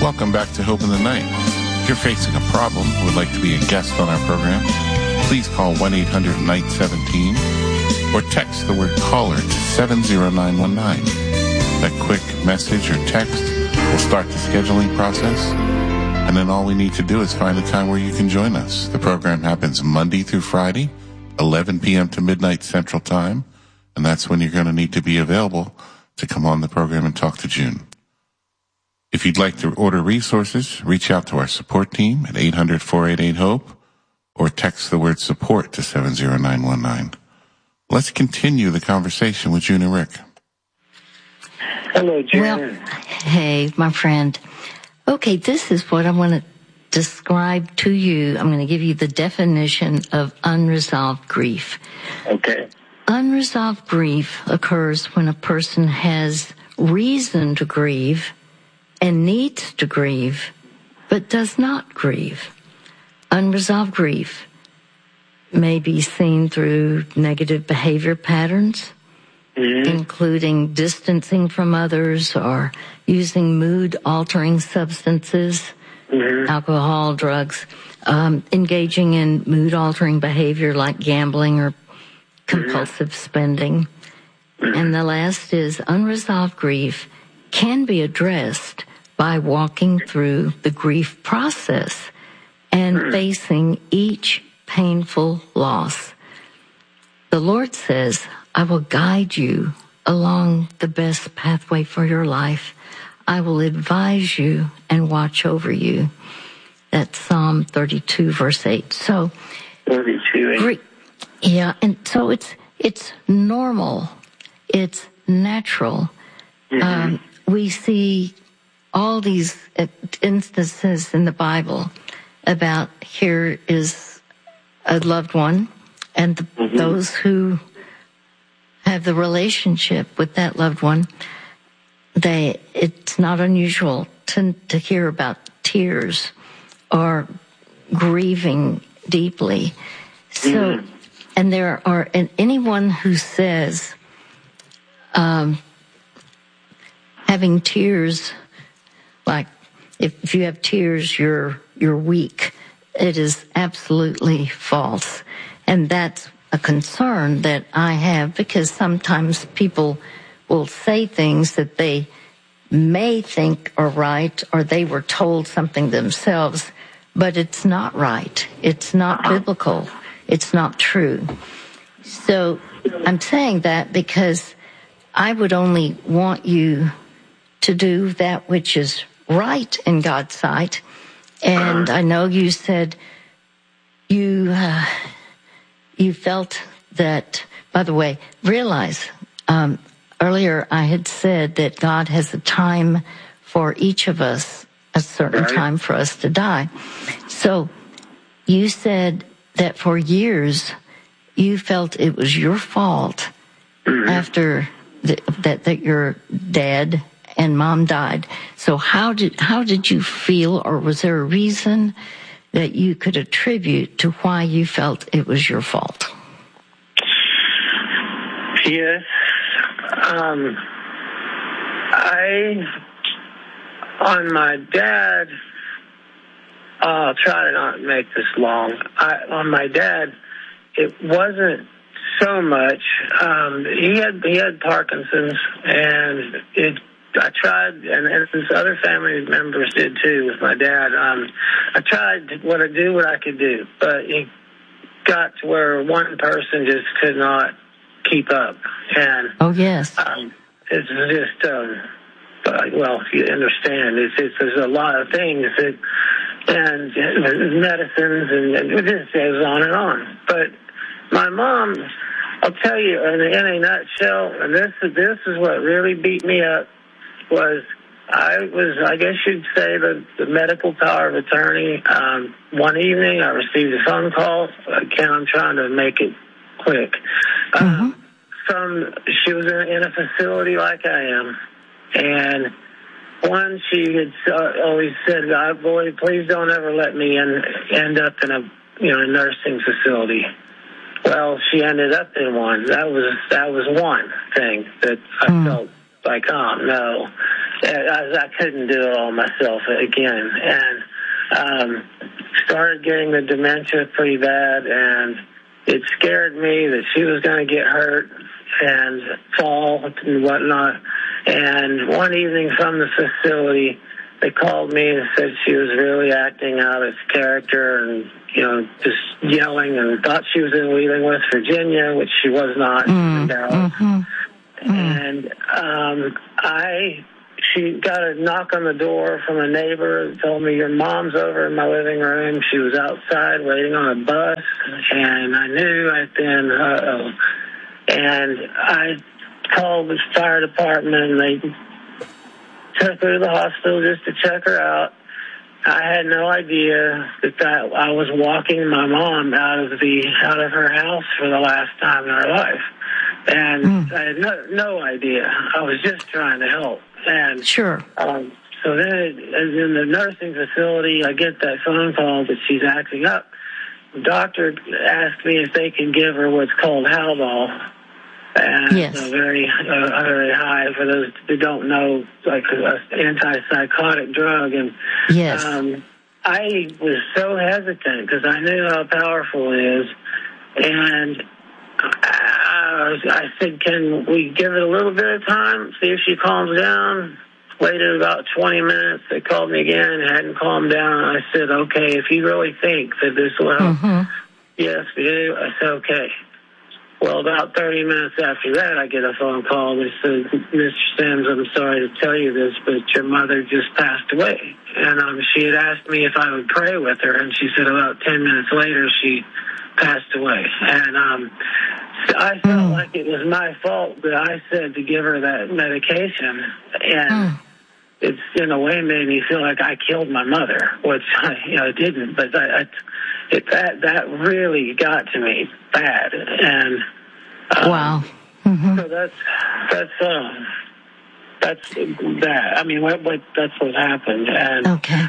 Welcome back to Hope in the Night. If you're facing a problem and would like to be a guest on our program, please call 1-800-NIGHT-17 or text the word caller to 70919. That quick message or text will start the scheduling process, and then all we need to do is find a time where you can join us. The program happens Monday through Friday, 11 p.m. to midnight Central Time, and that's when you're going to need to be available to come on the program and talk to June. If you'd like to order resources, reach out to our support team at 800-488-HOPE or text the word support to 70919. Let's continue the conversation with June and Rick. Hello, June. Well, hey, my friend. Okay, this is what I want to describe to you. I'm going to give you the definition of unresolved grief. Okay. Unresolved grief occurs when a person has reason to grieve and needs to grieve, but does not grieve. Unresolved grief may be seen through negative behavior patterns, including distancing from others or using mood-altering substances, alcohol, drugs, engaging in mood-altering behavior like gambling or compulsive spending. And the last is unresolved grief can be addressed by walking through the grief process and facing each painful loss. The Lord says, I will guide you along the best pathway for your life. I will advise you and watch over you. That's Psalm 32, verse 8. So, 32. Yeah, and so it's normal. It's natural. We see all these instances in the Bible about here is a loved one and those who have the relationship with that loved one. It's not unusual to hear about tears or grieving deeply. So, and and anyone who says having tears, like if you have tears, you're weak. It is absolutely false. And that's a concern that I have, because sometimes people will say things that they may think are right, or they were told something themselves, but it's not right. It's not biblical. It's not true. So I'm saying that because I would only want you to do that which is right in God's sight. And I know you said you felt that, by the way, realize earlier I had said that God has a time for each of us, a certain time for us to die. So you said that for years you felt it was your fault after that your dad and mom died. So how did you feel, or was there a reason that you could attribute to why you felt it was your fault? Yes. On my dad, I'll try to not make this long. On my dad, it wasn't so much. He had Parkinson's, and I tried, and his other family members did too with my dad. I tried what I could do, but it got to where one person just could not keep up. And oh yes, it's just well, if you understand, there's a lot of things that, and medicines, and it just goes on and on. But my mom, I'll tell you in a nutshell, and this is what really beat me up, was I guess you'd say the medical power of attorney. One evening I received a phone call. Again, I'm trying to make it quick. She was in a facility like I am, and she had always said, "Boy, please don't ever let me end up in a nursing facility." Well, she ended up in one. That was one thing that I felt like, oh no. I couldn't do it all myself again, and started getting the dementia pretty bad, and it scared me that she was going to get hurt and fall and whatnot. And one evening from the facility, they called me and said she was really acting out its character and, just yelling, and thought she was in Wheeling, West Virginia, which she was not. And she got a knock on the door from a neighbor that told me, your mom's over in my living room. She was outside waiting on a bus, and I knew right then, uh-oh. And I called the fire department, and they took her to the hospital just to check her out. I had no idea that I was walking my mom out of her house for the last time in her life. And I had no idea. I was just trying to help. And sure. So then, in the nursing facility, I get that phone call that she's acting up. The doctor asked me if they can give her what's called Haldol. And yes. very high, for those who don't know, like an antipsychotic drug. And yes. I was so hesitant because I knew how powerful it is. And I said, can we give it a little bit of time, see if she calms down? Waited about 20 minutes. They called me again, hadn't calmed down. I said, okay, if you really think that this will help, yes, we do. I said, okay. Well, about 30 minutes after that, I get a phone call that says, Mr. Sims, I'm sorry to tell you this, but your mother just passed away. And she had asked me if I would pray with her, and she said about 10 minutes later she passed away. And I felt like it was my fault that I said to give her that medication. And it's, in a way, made me feel like I killed my mother, which I didn't. But that really got to me bad. And wow. So that's that. I mean, that's what happened. And okay.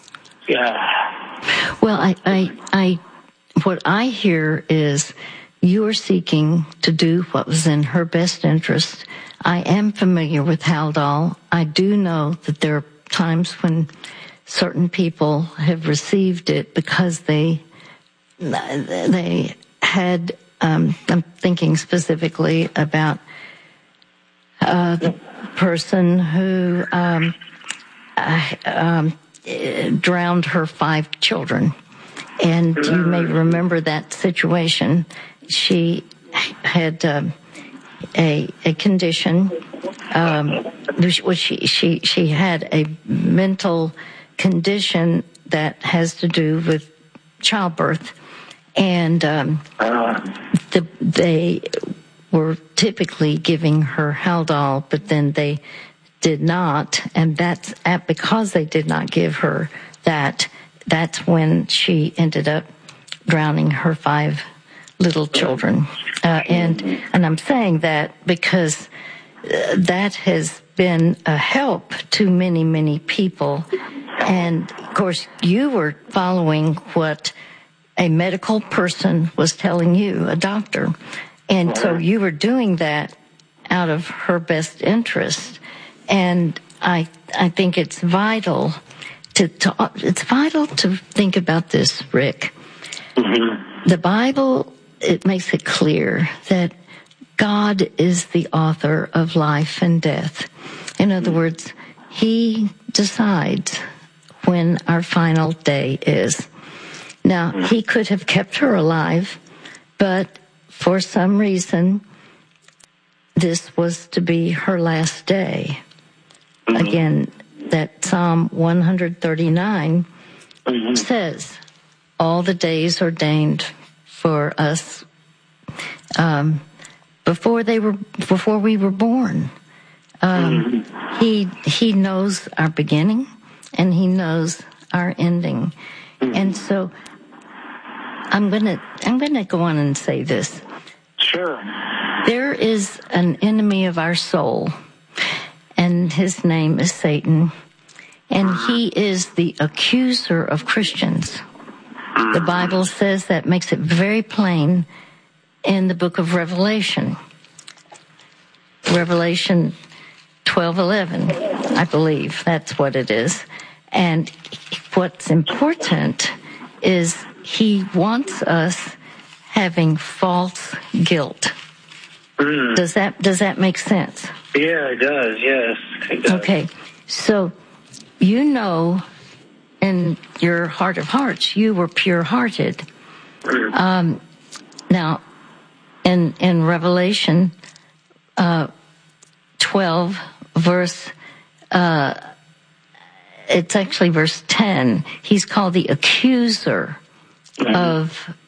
Well, I what I hear is you are seeking to do what was in her best interest. I am familiar with Haldol. I do know that there are times when certain people have received it because they had, I'm thinking specifically about the person who drowned her 5 children. And you may remember that situation. She had a condition, she had a mental condition that has to do with childbirth, and they were typically giving her Haldol, but then they did not, and that's because they did not give her that. That's when she ended up drowning her 5 little children. And I'm saying that because that has been a help to many, many people. And, of course, you were following what a medical person was telling you, a doctor. And so you were doing that out of her best interest. And I think it's vital to think about this, Rick. The Bible, it makes it clear that God is the author of life and death. In other words, He decides when our final day is. Now, He could have kept her alive, but for some reason, this was to be her last day. Again, that Psalm 139 says, all the days ordained for us before we were born. He knows our beginning and He knows our ending. And so I'm gonna go on and say this. Sure. There is an enemy of our soul, and his name is Satan, and he is the accuser of Christians. The Bible says that, makes it very plain in the book of Revelation. Revelation 12:11 I believe that's what it is. And what's important is he wants us having false guilt. Does that make sense? Yeah, it does. Yes, it does. Okay, so you know, in your heart of hearts, you were pure-hearted. Now, in Revelation 12, verse, it's actually verse 10, he's called the accuser of